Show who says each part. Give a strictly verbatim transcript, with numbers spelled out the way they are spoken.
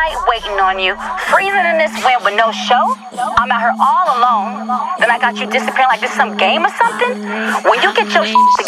Speaker 1: night waiting on you, freezing in this wind with no show. I'm out here all alone. Then I got you disappearing like this some game or something. When you get your shit